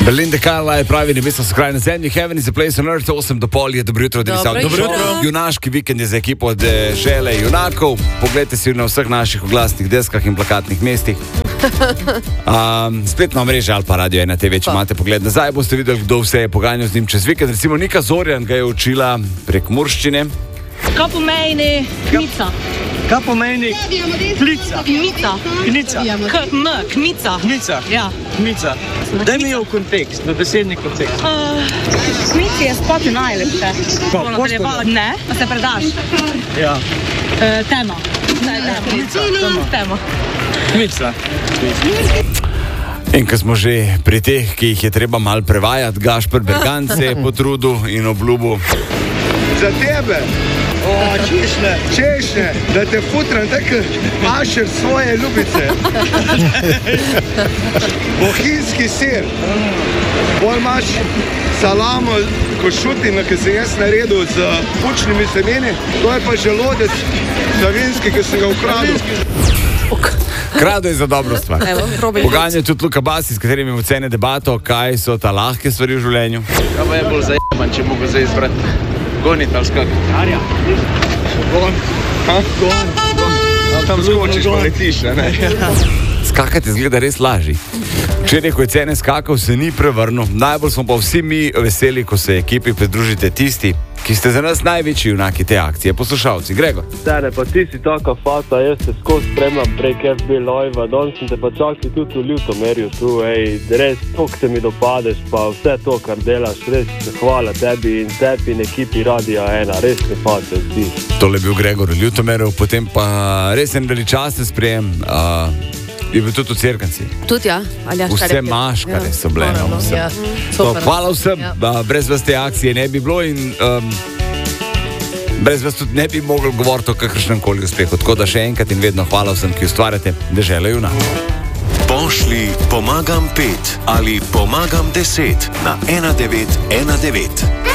Belinda Carlisle pravi, nebesa so kraj na zemlji, heaven is a place on earth, 8 do pol je, dobro jutro, Dobro jutro. Junaški vikend je za ekipo od Žele junakov. Poglejte si na vseh naših oglasnih deskah in plakatnih mestih. Spletno mreže ali pa Radio 1 TV, če imate pogled nazaj, boste videli, kdo vse je poganjal z njim čez vikend. Recimo Nika Zorjan ga je učila prek murščine. Kaj pomeni kmica? Kaj pomeni klica? Kmica. Knica. Kmica. Knica. Ja. Knica. Daj mi jo v kontekst, v besedni kontekst. Kmici je spati najlepše. Poškodno? Ne, pa se predaš. Ja. Tema. Tema. Knica. In ko smo že pri teh, ki jih je treba malo prevajati, Gašper Bergan se je potrudil in obljubil. Za tebe, češnje, da te futram tako ašer svoje ljubice. Bohinjski sir, bolj imaš salamo, košutino, ki sem jaz naredil z bučnimi semeni, to je pa želodec slovenski, ki sem ga ukradil. Krado je za dobro stvar. Poganja tudi Luka Basi, s katerim imamo cene debato, kaj so ta lahke stvari v življenju. Kaj pa je bolj zajeban, če mogo zdaj izbrati? Goniti ali skakati? Arja. Gon. Tam skočiš, pa letiš, ne? Skakati zgleda res lažji. Včeraj, ko je cene skakal, se ni prevrnil. Najbolj smo pa vsi mi veseli, ko se ekipi pridružite tisti, ki ste za nas največji junaki te akcije. Poslušalci, Gregor. Tene, pa ti si taka fata, jaz te skozi spremljam prek FB Live, danes sem te pa čakal tudi v Ljutomerju tu, res tok se mi dopadeš, pa vse to, kar delaš, res hvala tebi in tebi in ekipi Radia 1, res te fata zdi. Tole je bil Gregor v Ljutomeru, potem pa res en veličasten sprejem, je bil tudi v Cerknici. Tudi ja, Aljaš Vse maškare so bile. Hvala vsem, brez vas te akcije ne bi bilo in brez vas tudi ne bi mogli govoriti o kakršnem koli uspehu. Tako da še enkrat in vedno hvala vsem, ki ustvarjate Deželo junakov. Pošli pomagam 5 ali pomagam 10 na 1919.